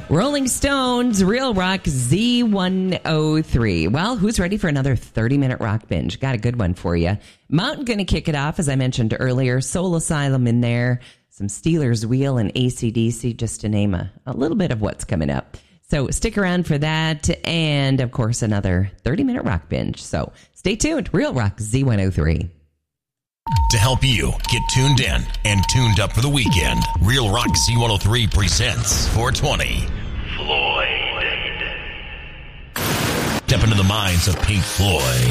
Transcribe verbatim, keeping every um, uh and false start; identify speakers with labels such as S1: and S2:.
S1: Rolling Stones, Real Rock Z one oh three. Well, who's ready for another thirty-minute rock binge? Got a good one for you. Mountain going to kick it off, as I mentioned earlier. Soul Asylum in there. Some Steelers Wheel and A C D C, just to name a, a little bit of what's coming up. So stick around for that. And, of course, another thirty-minute rock binge. So stay tuned. Real Rock Z one oh three.
S2: To help you get tuned in and tuned up for the weekend, Real Rock Z one oh three presents four twenty. Floyd. Step into the minds of Pink Floyd.